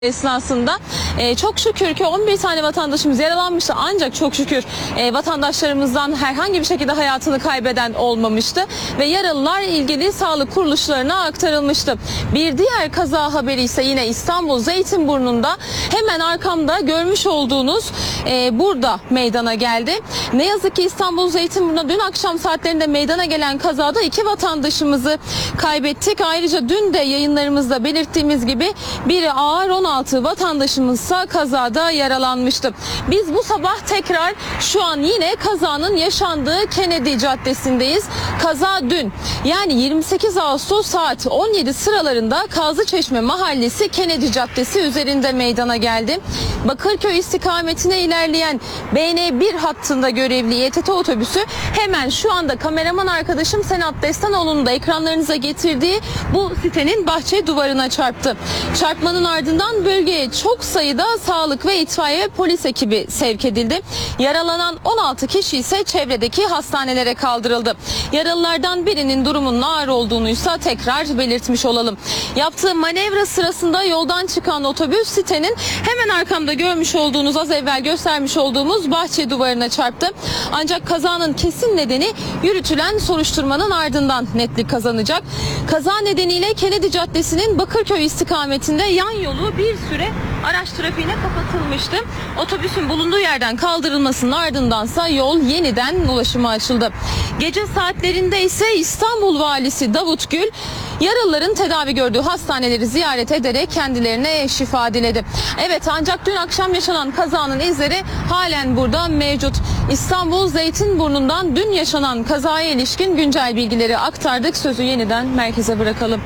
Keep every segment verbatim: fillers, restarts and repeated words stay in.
esnasında e, çok şükür ki on bir tane vatandaşımız yaralanmıştı, ancak çok şükür e, vatandaşlarımızdan herhangi bir şekilde hayatını kaybeden olmamıştı ve yaralılar ilgili sağlık kuruluşlarına aktarılmıştı. Bir diğer kaza haberi ise yine İstanbul Zeytinburnu'nda, hemen arkamda görmüş olduğunuz e, burada meydana geldi. Ne yazık ki İstanbul Zeytinburnu'nda dün akşam saatlerinde meydana gelen kazada iki vatandaşımızı kaybettik. Ayrıca dün de yayınlarımızda belirttiğimiz gibi biri ağır, on altı vatandaşımızsa kazada yaralanmıştı. Biz bu sabah tekrar şu an yine kazanın yaşandığı Kennedy Caddesi'ndeyiz. Kaza dün, yani yirmi sekiz Ağustos saat on yedi sıralarında Kazlıçeşme Mahallesi Kennedy Caddesi üzerinde meydana geldi. Bakırköy istikametine ilerleyen B N bir hattında görevli İ T T otobüsü hemen şu anda kameraman arkadaşım Senat Destanoğlu'nun da ekranlarınıza getirdiği bu sitenin bahçe duvarına çarptı. Çarpmanın ardından bölgeye çok sayıda sağlık ve itfaiye ve polis ekibi sevk edildi. Yaralanan on altı kişi ise çevredeki hastanelere kaldırıldı. Yaralılardan birinin durumunun ağır olduğunuysa tekrar belirtmiş olalım. Yaptığı manevra sırasında yoldan çıkan otobüs sitenin hemen arkamda görmüş olduğunuz, az evvel göstermiş olduğumuz bahçe duvarına çarptı. Ancak kazanın kesin nedeni yürütülen soruşturmanın ardından netlik kazanacak. Kaza nedeniyle Kennedy Caddesi'nin Bakırköy istikametinde yan yolu bir süre araç trafiğine kapatılmıştı. Otobüsün bulunduğu yerden kaldırılmasının ardındansa yol yeniden ulaşıma açıldı. Gece saatlerinde ise İstanbul Valisi Davut Gül yaralıların tedavi gördüğü hastaneleri ziyaret ederek kendilerine şifa diledi. Evet, ancak dün akşam yaşanan kazanın izleri halen burada mevcut. İstanbul Zeytinburnu'ndan dün yaşanan kazaya ilişkin güncel bilgileri aktardık. Sözü yeniden merkeze bırakalım.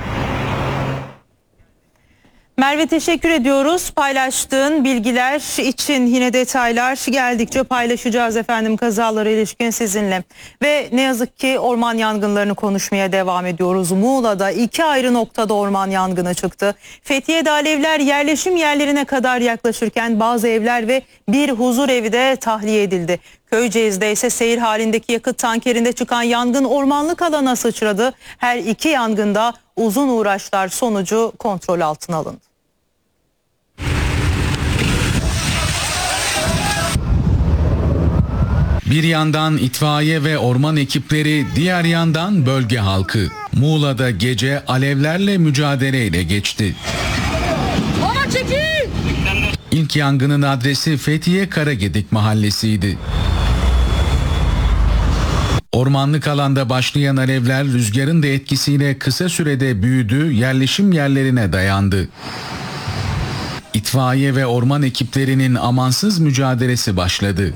Merve, teşekkür ediyoruz. Paylaştığın bilgiler için yine detaylar geldikçe paylaşacağız efendim kazalara ilişkin sizinle. Ve ne yazık ki orman yangınlarını konuşmaya devam ediyoruz. Muğla'da iki ayrı noktada orman yangını çıktı. Fethiye'de alevler yerleşim yerlerine kadar yaklaşırken bazı evler ve bir huzur evi de tahliye edildi. Köyceğiz'de ise seyir halindeki yakıt tankerinde çıkan yangın ormanlık alana sıçradı. Her iki yangında uzun uğraşlar sonucu kontrol altına alındı. Bir yandan itfaiye ve orman ekipleri, diğer yandan bölge halkı. Muğla'da gece alevlerle mücadeleyle geçti. Bana çekil! İlk yangının adresi Fethiye Karagedik mahallesiydi. Ormanlık alanda başlayan alevler rüzgarın da etkisiyle kısa sürede büyüdü, yerleşim yerlerine dayandı. İtfaiye ve orman ekiplerinin amansız mücadelesi başladı.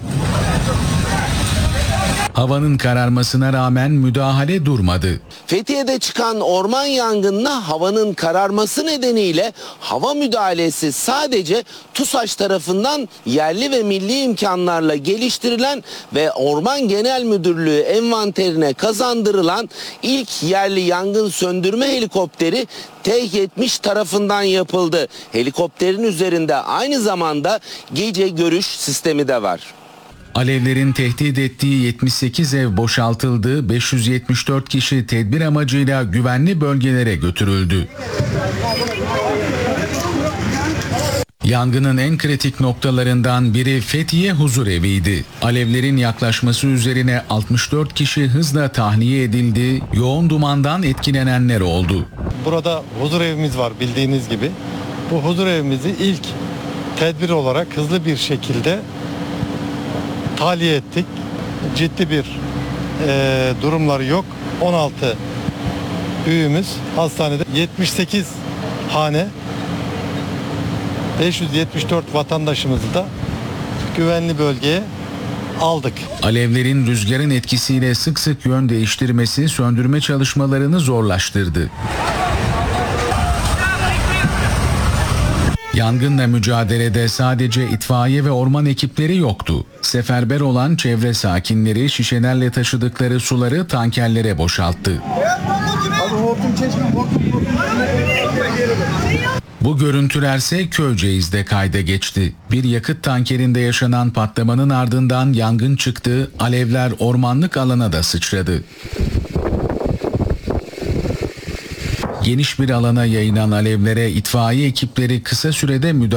Havanın kararmasına rağmen müdahale durmadı. Fethiye'de çıkan orman yangınına havanın kararması nedeniyle hava müdahalesi sadece TUSAŞ tarafından yerli ve milli imkanlarla geliştirilen ve Orman Genel Müdürlüğü envanterine kazandırılan ilk yerli yangın söndürme helikopteri T yetmiş tarafından yapıldı. Helikopterin üzerinde aynı zamanda gece görüş sistemi de var. Alevlerin tehdit ettiği yetmiş sekiz ev boşaltıldı, beş yüz yetmiş dört kişi tedbir amacıyla güvenli bölgelere götürüldü. Yangının en kritik noktalarından biri Fethiye Huzurevi'ydi. Alevlerin yaklaşması üzerine altmış dört kişi hızla tahliye edildi, yoğun dumandan etkilenenler oldu. Burada huzurevimiz var bildiğiniz gibi. Bu huzurevimizi ilk tedbir olarak hızlı bir şekilde tahliye ettik. Ciddi bir e, durumları yok. on altı büyüğümüz hastanede, yetmiş sekiz hane, beş yüz yetmiş dört vatandaşımızı da güvenli bölgeye aldık. Alevlerin rüzgarın etkisiyle sık sık yön değiştirmesi söndürme çalışmalarını zorlaştırdı. Yangınla mücadelede sadece itfaiye ve orman ekipleri yoktu. Seferber olan çevre sakinleri şişelerle taşıdıkları suları tankerlere boşalttı. Bu görüntülerse Köyceğiz'de kayda geçti. Bir yakıt tankerinde yaşanan patlamanın ardından yangın çıktı, alevler ormanlık alana da sıçradı. Geniş bir alana yayılan alevlere itfaiye ekipleri kısa sürede müdahale